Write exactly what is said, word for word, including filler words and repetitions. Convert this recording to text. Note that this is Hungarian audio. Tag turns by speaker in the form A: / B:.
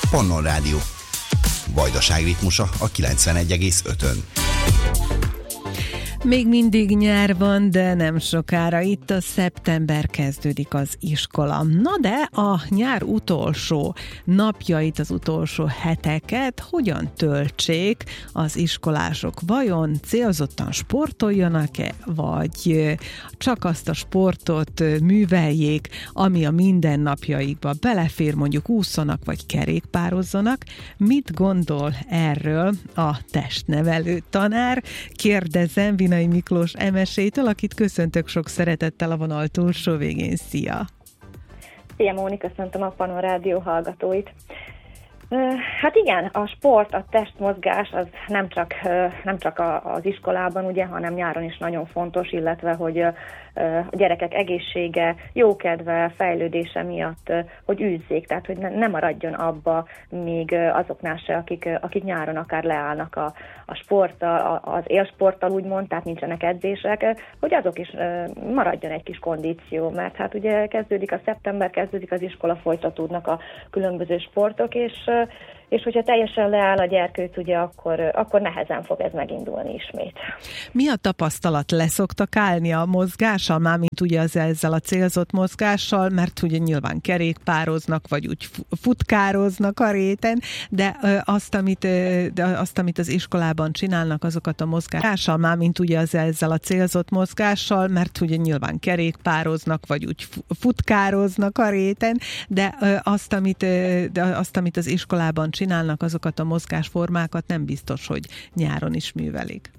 A: Pannon Rádió. Vajdaság ritmusa a kilencvenegy egész ötön.
B: Még mindig nyár van, de nem sokára. Itt a szeptember kezdődik az iskola. Na de a nyár utolsó napjait, az utolsó heteket hogyan töltsék az iskolások? Vajon célzottan sportoljanak-e, vagy csak azt a sportot műveljék, ami a mindennapjaikba belefér, mondjuk ússzanak, vagy kerékpározzanak? Mit gondol erről a testnevelő tanár? Kérdezem Vinai Miklós em es é-től, akit köszöntök sok szeretettel a vonal túlsó végén. Szia!
C: Szia, Móni, köszöntöm a Pannon Rádió hallgatóit. Hát igen, a sport, a testmozgás az nem csak, nem csak az iskolában, ugye, hanem nyáron is nagyon fontos, illetve hogy a gyerekek egészsége, jókedve, fejlődése miatt, hogy űzzék, tehát hogy ne maradjon abba még azoknál se, akik, akik nyáron akár leállnak a, a sporttal, az élsporttal úgymond, tehát nincsenek edzések, hogy azok is maradjon egy kis kondíció, mert hát ugye kezdődik a szeptember, kezdődik az iskola, folytatódnak a különböző sportok, és és hogyha teljesen leáll a gyerkőc, ugye akkor, akkor nehezen fog ez megindulni ismét.
B: Mi a tapasztalat? Leszoktak állni a mozgással, mármint ugye az ezzel a célzott mozgással, mert ugye nyilván kerékpároznak, vagy úgy futkároznak a réten, de azt, amit, de azt, amit az iskolában csinálnak, azokat a mozgással, mármint ugye az ezzel a célzott mozgással, mert ugye nyilván kerékpároznak, vagy úgy futkároznak a réten, de azt, amit, de azt, amit az iskolában csinálnak, azokat a mozgásformákat nem biztos, hogy nyáron is művelik.